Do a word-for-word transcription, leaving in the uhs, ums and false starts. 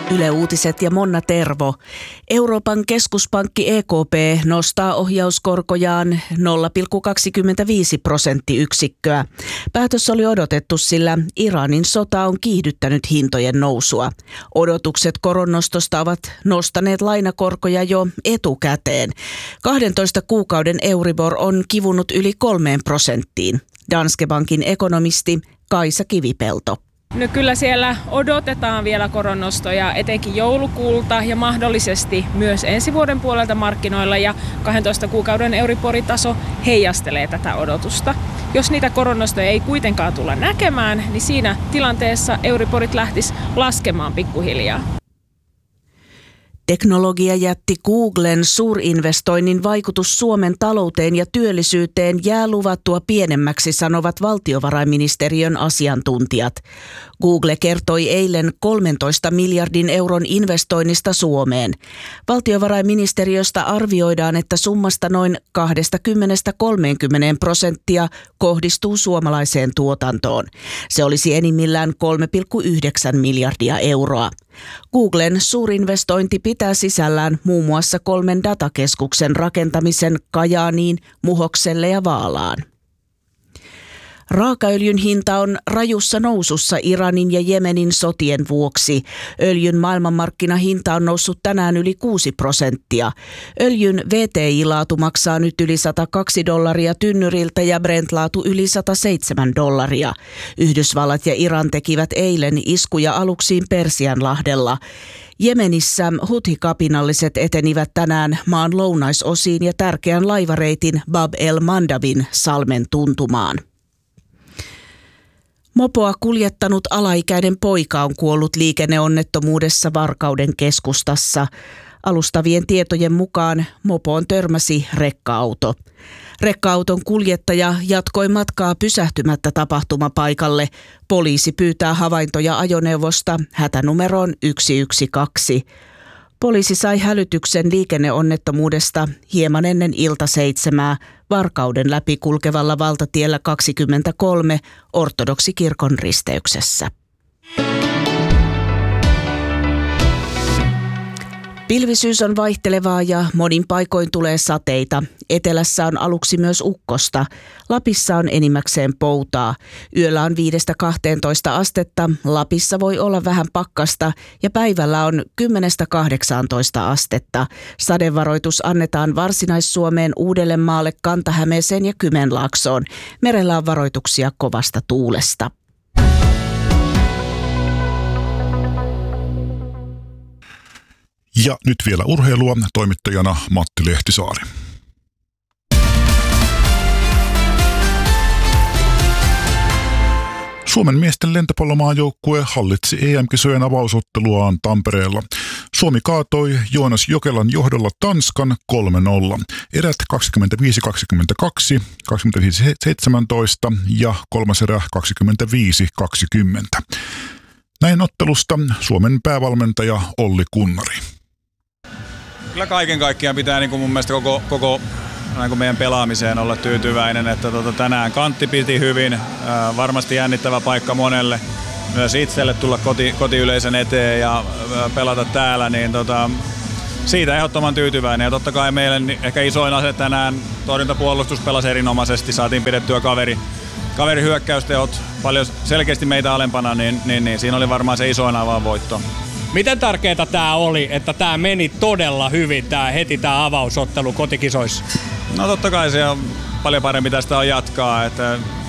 Yle Uutiset ja Monna Tervo. Euroopan keskuspankki E K P nostaa ohjauskorkojaan nolla pilkku kaksikymmentäviisi prosenttiyksikköä. Päätös oli odotettu, sillä Iranin sota on kiihdyttänyt hintojen nousua. Odotukset koronnostosta ovat nostaneet lainakorkoja jo etukäteen. kahdentoista kuukauden Euribor on kivunut yli kolmeen prosenttiin. Danske Bankin ekonomisti Kaisa Kivipelto. No kyllä siellä odotetaan vielä koronnostoja etenkin joulukuulta ja mahdollisesti myös ensi vuoden puolelta markkinoilla, ja kahdentoista kuukauden Euribor-taso heijastelee tätä odotusta. Jos niitä koronnostoja ei kuitenkaan tulla näkemään, niin siinä tilanteessa Euriborit lähtisi laskemaan pikkuhiljaa. Teknologiajätti Googlen suurinvestoinnin vaikutus Suomen talouteen ja työllisyyteen jää luvattua pienemmäksi, sanovat valtiovarainministeriön asiantuntijat. Google kertoi eilen kolmentoista miljardin euron investoinnista Suomeen. Valtiovarainministeriöstä arvioidaan, että summasta noin kaksikymmentä kolmekymmentä prosenttia kohdistuu suomalaiseen tuotantoon. Se olisi enimmillään kolme pilkku yhdeksän miljardia euroa. Googlen suurinvestointi pitää sisällään muun muassa kolmen datakeskuksen rakentamisen Kajaaniin, Muhokselle ja Vaalaan. Raakaöljyn hinta on rajussa nousussa Iranin ja Jemenin sotien vuoksi. Öljyn maailmanmarkkinahinta on noussut tänään yli kuusi prosenttia. Öljyn V T I-laatu maksaa nyt yli sata kaksi dollaria tynnyriltä ja Brent-laatu yli sata seitsemän dollaria. Yhdysvallat ja Iran tekivät eilen iskuja aluksiin Persianlahdella. Jemenissä Huthi-kapinalliset etenivät tänään maan lounaisosiin ja tärkeän laivareitin Bab el-Mandabin salmen tuntumaan. Mopoa kuljettanut alaikäinen poika on kuollut liikenneonnettomuudessa Varkauden keskustassa. Alustavien tietojen mukaan mopoon törmäsi rekka-auto. Rekka-auton kuljettaja jatkoi matkaa pysähtymättä tapahtumapaikalle. Poliisi pyytää havaintoja ajoneuvosta hätänumeroon yksi yksi kaksi. Poliisi sai hälytyksen liikenneonnettomuudesta hieman ennen ilta seitsemää Varkauden läpi kulkevalla valtatiellä kaksikymmentäkolme ortodoksikirkon risteyksessä. Pilvisyys on vaihtelevaa ja monin paikoin tulee sateita. Etelässä on aluksi myös ukkosta. Lapissa on enimmäkseen poutaa. Yöllä on viidestä kahteentoista astetta. Lapissa voi olla vähän pakkasta ja päivällä on kymmenestä kahdeksaantoista astetta. Sadevaroitus annetaan Varsinais-Suomeen, Uudellemaalle, Kanta-Hämeeseen ja Kymenlaaksoon. Merellä on varoituksia kovasta tuulesta. Ja nyt vielä urheilua, toimittajana Matti Lehtisaari. Suomen miesten lentopallomaajoukkue hallitsi E M-kisojen avausotteluaan Tampereella. Suomi kaatoi Joonas Jokelan johdolla Tanskan kolme nolla. Erät kaksikymmentäviisi kaksikymmentäkaksi, kaksikymmentäviisi seitsemäntoista ja kolmas erä kaksikymmentäviisi kaksikymmentä. Näin ottelusta Suomen päävalmentaja Olli Kunnari. Kyllä kaiken kaikkiaan pitää niin kuin mun mielestä koko, koko niin kuin meidän pelaamiseen olla tyytyväinen, että tota, tänään kantti piti hyvin, ää, varmasti jännittävä paikka monelle, myös itselle tulla koti, kotiyleisön eteen ja ää, pelata täällä, niin tota, siitä ehdottoman tyytyväinen. Ja totta kai meille ehkä isoin ase tänään, torjuntapuolustus pelasi erinomaisesti, saatiin pidettyä kaveri, kaveri hyökkäysteot paljon selkeästi meitä alempana, niin, niin, niin siinä oli varmaan se isoin aivan voitto. Miten tärkeää tämä oli, että tämä meni todella hyvin, tää, heti tämä avausottelu kotikisoissa? No totta kai se on paljon parempi tästä on jatkaa. Että